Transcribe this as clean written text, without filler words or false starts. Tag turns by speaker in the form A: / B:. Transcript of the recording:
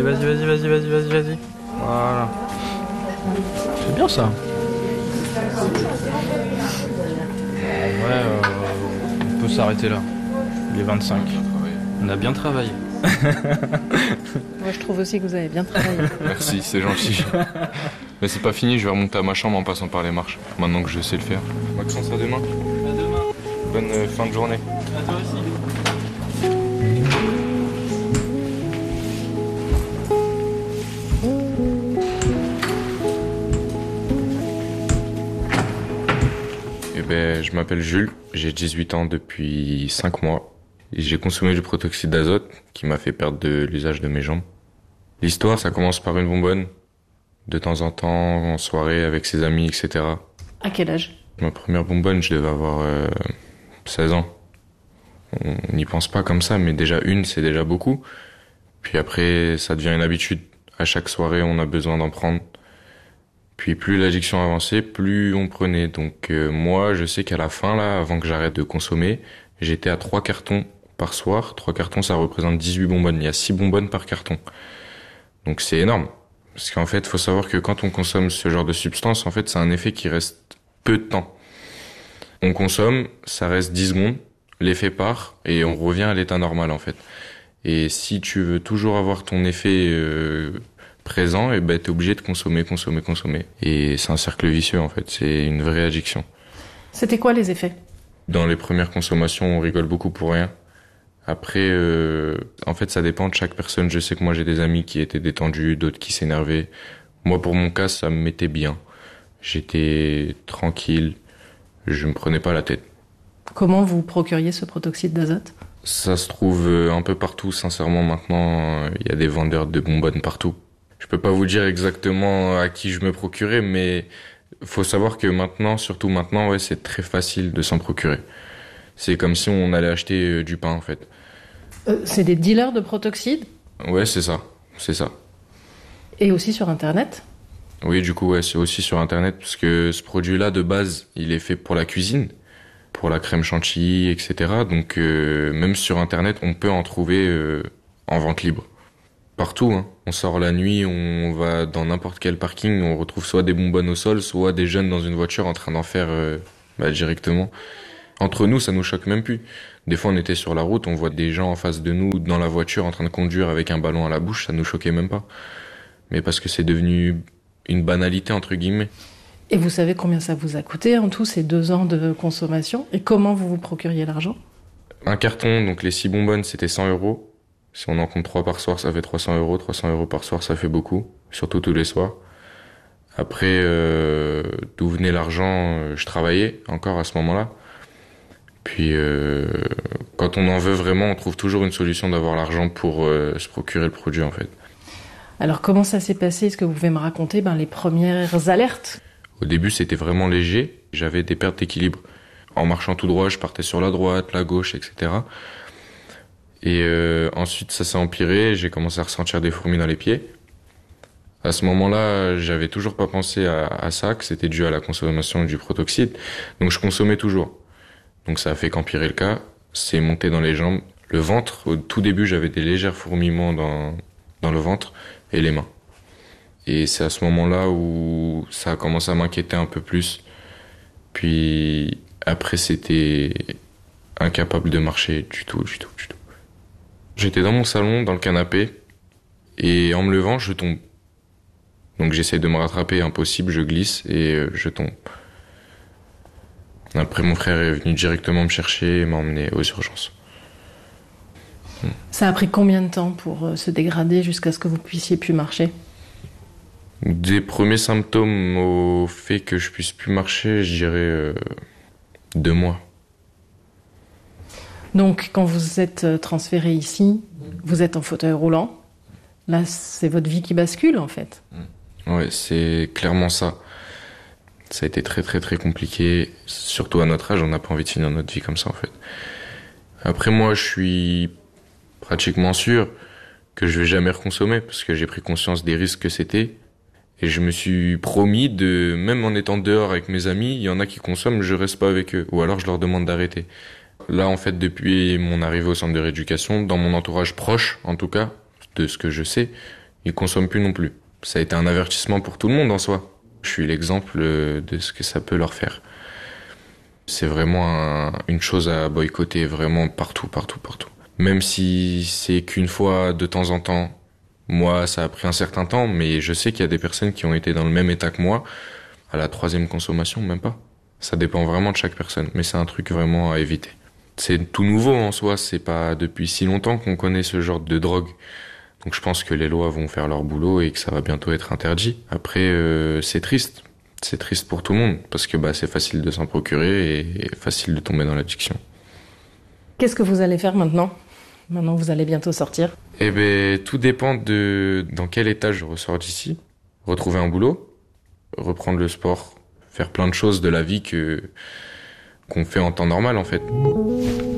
A: Vas-y. Voilà. C'est bien ça. En vrai, on peut s'arrêter là. Il est 25. On a bien travaillé.
B: Moi, je trouve aussi que vous avez bien travaillé.
C: Merci, c'est gentil. Mais c'est pas fini, je vais remonter à ma chambre en passant par les marches, maintenant que je sais le faire. Maxence, à demain.
A: À demain.
C: Bonne fin de journée.
A: À toi aussi.
C: Je m'appelle Jules, j'ai 18 ans depuis 5 mois. Et j'ai consommé du protoxyde d'azote qui m'a fait perdre de l'usage de mes jambes. L'histoire, ça commence par une bonbonne, de temps en temps, en soirée, avec ses amis, etc.
B: À quel âge?
C: Ma première bonbonne, je devais avoir 16 ans. On n'y pense pas comme ça, mais déjà une, c'est déjà beaucoup. Puis après, ça devient une habitude. À chaque soirée, on a besoin d'en prendre. Puis plus l'addiction avançait, plus on prenait. Donc moi, je sais qu'à la fin, là, avant que j'arrête de consommer, j'étais à 3 cartons par soir. 3 cartons, ça représente 18 bonbonnes. Il y a 6 bonbonnes par carton. Donc c'est énorme. Parce qu'en fait, faut savoir que quand on consomme ce genre de substance, en fait, c'est un effet qui reste peu de temps. On consomme, ça reste 10 secondes, l'effet part, et on revient à l'état normal, en fait. Et si tu veux toujours avoir ton effet présent, et ben t'es obligé de consommer. Et c'est un cercle vicieux, en fait. C'est une vraie addiction.
B: C'était quoi les effets?
C: Dans les premières consommations, on rigole beaucoup pour rien. Après, en fait, ça dépend de chaque personne. Je sais que moi, j'ai des amis qui étaient détendus, d'autres qui s'énervaient. Moi, pour mon cas, ça me mettait bien. J'étais tranquille. Je me prenais pas la tête.
B: Comment vous procuriez ce protoxyde d'azote?
C: Ça se trouve un peu partout, sincèrement. Maintenant, il y a des vendeurs de bonbonnes partout. Je peux pas vous dire exactement à qui je me procurais, mais faut savoir que maintenant, surtout maintenant, ouais, c'est très facile de s'en procurer. C'est comme si on allait acheter du pain, en fait.
B: C'est des dealers de protoxyde?
C: Ouais, c'est ça.
B: Et aussi sur Internet?
C: Oui, du coup, ouais, c'est aussi sur Internet, parce que ce produit-là, de base, il est fait pour la cuisine, pour la crème chantilly, etc. Donc, même sur Internet, on peut en trouver en vente libre. Partout, hein. On sort la nuit, on va dans n'importe quel parking, on retrouve soit des bonbonnes au sol, soit des jeunes dans une voiture en train d'en faire directement. Entre nous, ça nous choque même plus. Des fois, on était sur la route, on voit des gens en face de nous dans la voiture en train de conduire avec un ballon à la bouche, ça nous choquait même pas. Mais parce que c'est devenu une banalité, entre guillemets.
B: Et vous savez combien ça vous a coûté en tout ces 2 ans de consommation? Et comment vous vous procuriez l'argent?
C: Un carton, donc les 6 bonbonnes, c'était 100 €. Si on en compte 3 par soir, ça fait 300 €. 300 € par soir, ça fait beaucoup. Surtout tous les soirs. Après, d'où venait l'argent? Je travaillais encore à ce moment-là. Puis, quand on en veut vraiment, on trouve toujours une solution d'avoir l'argent pour se procurer le produit, en fait.
B: Alors comment ça s'est passé? Est-ce que vous pouvez me raconter les premières alertes?
C: Au début, c'était vraiment léger. J'avais des pertes d'équilibre. En marchant tout droit, je partais sur la droite, la gauche, etc. Et ensuite, ça s'est empiré. J'ai commencé à ressentir des fourmis dans les pieds. À ce moment-là, j'avais toujours pas pensé à ça, que c'était dû à la consommation du protoxyde. Donc je consommais toujours. Donc ça a fait qu'empirer le cas. C'est monté dans les jambes. Le ventre, au tout début, j'avais des légers fourmillements dans le ventre et les mains. Et c'est à ce moment-là où ça a commencé à m'inquiéter un peu plus. Puis après, c'était incapable de marcher du tout. J'étais dans mon salon, dans le canapé, et en me levant, je tombe. Donc j'essaie de me rattraper, impossible, je glisse et je tombe. Après, mon frère est venu directement me chercher et m'a emmené aux urgences.
B: Ça a pris combien de temps pour se dégrader jusqu'à ce que vous puissiez plus marcher?
C: Des premiers symptômes au fait que je puisse plus marcher, je dirais 2 mois.
B: Donc, quand vous êtes transféré ici, vous êtes en fauteuil roulant. Là, c'est votre vie qui bascule, en fait.
C: Ouais, c'est clairement ça. Ça a été très très très compliqué. Surtout à notre âge, on n'a pas envie de finir notre vie comme ça, en fait. Après, moi, je suis pratiquement sûr que je vais jamais reconsommer parce que j'ai pris conscience des risques que c'était. Et je me suis promis de, même en étant dehors avec mes amis, il y en a qui consomment, je reste pas avec eux. Ou alors je leur demande d'arrêter. Là, en fait, depuis mon arrivée au centre de rééducation, dans mon entourage proche, en tout cas, de ce que je sais, Ils consomment plus non plus. Ça a été un avertissement pour tout le monde en soi. Je suis l'exemple de ce que ça peut leur faire. C'est vraiment une chose à boycotter, vraiment partout. Même si c'est qu'une fois de temps en temps, moi ça a pris un certain temps, mais je sais qu'il y a des personnes qui ont été dans le même état que moi, à la 3e consommation, même pas. Ça dépend vraiment de chaque personne, mais c'est un truc vraiment à éviter. C'est tout nouveau en soi, c'est pas depuis si longtemps qu'on connaît ce genre de drogue. Donc je pense que les lois vont faire leur boulot et que ça va bientôt être interdit. Après, c'est triste. C'est triste pour tout le monde, parce que c'est facile de s'en procurer et facile de tomber dans l'addiction.
B: Qu'est-ce que vous allez faire maintenant ? Maintenant, vous allez bientôt sortir.
C: Eh ben, tout dépend de dans quel état je ressors d'ici. Retrouver un boulot, reprendre le sport, faire plein de choses de la vie qu'on fait en temps normal, en fait.